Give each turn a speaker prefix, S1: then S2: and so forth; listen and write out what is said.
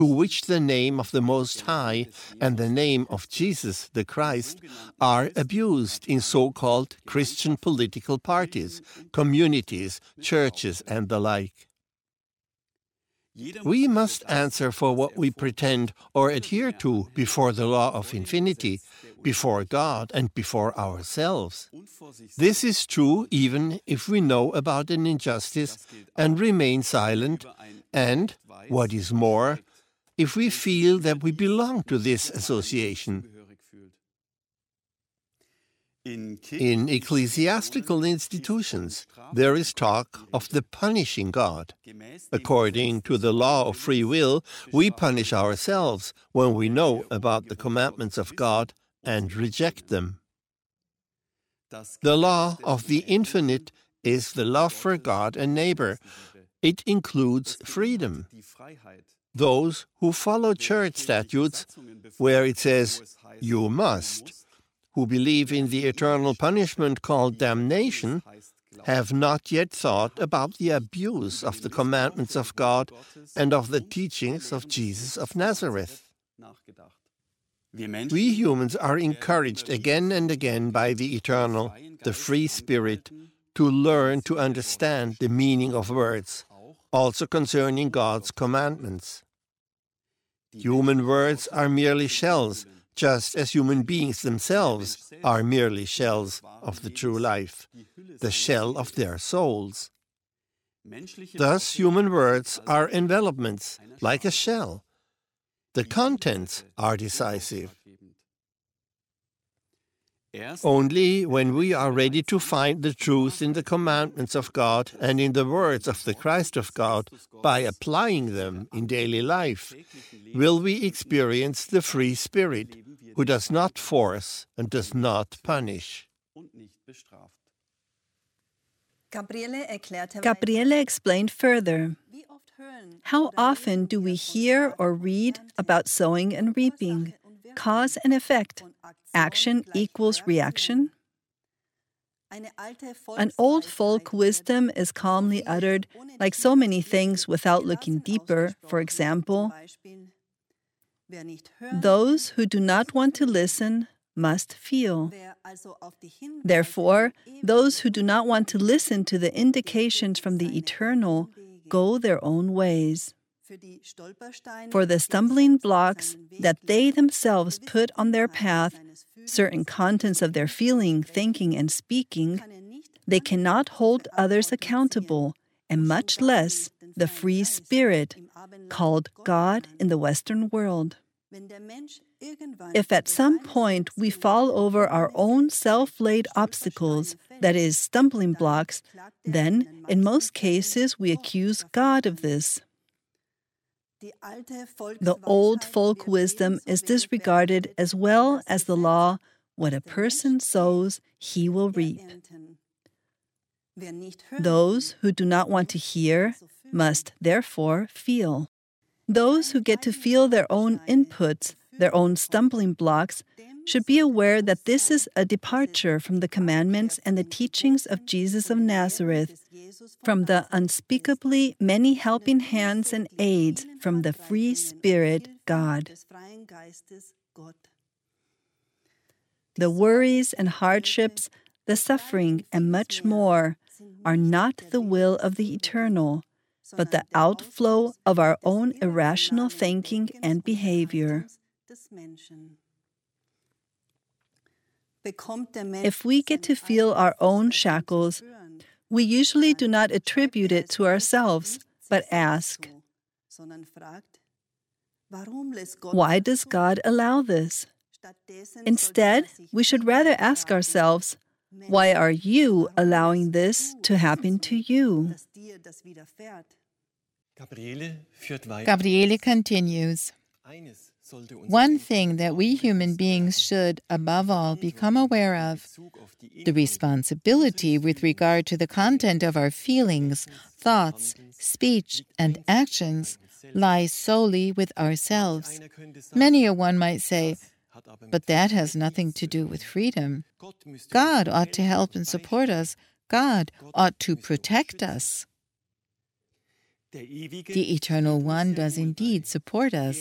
S1: through which the name of the Most High and the name of Jesus the Christ are abused in so-called Christian political parties, communities, churches, and the like. We must answer for what we pretend or adhere to before the law of infinity, before God and before ourselves. This is true even if we know about an injustice and remain silent, and, what is more, if we feel that we belong to this association. In ecclesiastical institutions, there is talk of the punishing God. According to the law of free will, we punish ourselves when we know about the commandments of God and reject them. The law of the infinite is the love for God and neighbor. It includes freedom. Those who follow church statutes, where it says, "You must," who believe in the eternal punishment called damnation, have not yet thought about the abuse of the commandments of God and of the teachings of Jesus of Nazareth. We humans are encouraged again and again by the Eternal, the Free Spirit, to learn to understand the meaning of words, also concerning God's commandments. Human words are merely shells, just as human beings themselves are merely shells of the true life, the shell of their souls. Thus, human words are envelopments, like a shell. The contents are decisive. Only when we are ready to find the truth in the commandments of God and in the words of the Christ of God by applying them in daily life, will we experience the free spirit, who does not force and does not punish.
S2: Gabriele explained further. How often do we hear or read about sowing and reaping, cause and effect, action equals reaction? An old folk wisdom is calmly uttered, like so many things without looking deeper. For example, those who do not want to listen must feel. Therefore, those who do not want to listen to the indications from the Eternal go their own ways. For the stumbling blocks that they themselves put on their path, certain contents of their feeling, thinking, and speaking, they cannot hold others accountable, and much less the free spirit, called God in the Western world. If at some point we fall over our own self-laid obstacles, that is, stumbling blocks, then, in most cases, we accuse God of this. The old folk wisdom is disregarded as well as the law, what a person sows, he will reap. Those who do not want to hear must therefore feel. Those who get to feel their own inputs, their own stumbling blocks, should be aware that this is a departure from the commandments and the teachings of Jesus of Nazareth, from the unspeakably many helping hands and aids from the free Spirit, God. The worries and hardships, the suffering, and much more are not the will of the Eternal, but the outflow of our own irrational thinking and behavior. If we get to feel our own shackles, we usually do not attribute it to ourselves, but ask, why does God allow this? Instead, we should rather ask ourselves, why are you allowing this to happen to you?
S3: Gabriele continues. One thing that we human beings should, above all, become aware of, the responsibility with regard to the content of our feelings, thoughts, speech, and actions, lies solely with ourselves. Many a one might say, but that has nothing to do with freedom. God ought to help and support us. God ought to protect us. The Eternal One does indeed support us